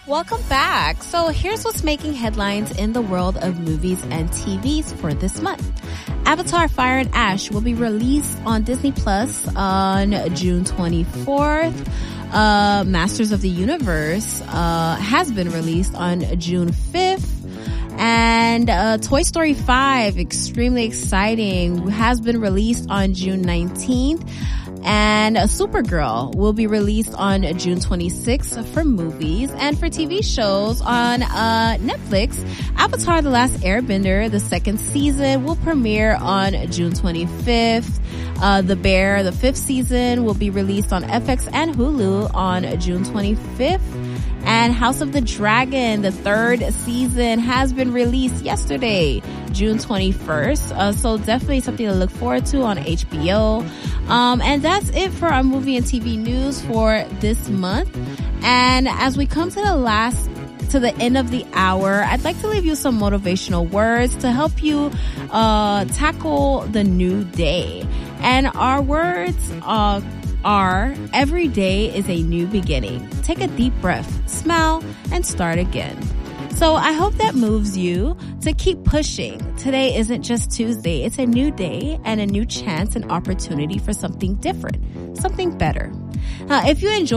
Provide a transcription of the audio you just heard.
Welcome back. So here's what's making headlines in the world of movies and TVs for this month. Avatar Fire and Ash will be released on Disney Plus on June 24th. Masters of the Universe has been released on June 5th. And Toy Story 5, extremely exciting, has been released on June 19th. And Supergirl will be released on June 26th for movies. And for TV shows on Netflix, Avatar The Last Airbender, the second season, will premiere on June 25th. The Bear, the fifth season, will be released on FX and Hulu on June 25th. And House of the Dragon, the third season, has been released yesterday, June 21st. So definitely something to look forward to on HBO. And that's it for our movie and TV news for this month. And as we come to the end of the hour, I'd like to leave you some motivational words to help you tackle the new day. And our words are every day is a new beginning. Take a deep breath, smile, and start again. So I hope that moves you to keep pushing. Today isn't just Tuesday. It's a new day and a new chance and opportunity for something different, something better. If you enjoy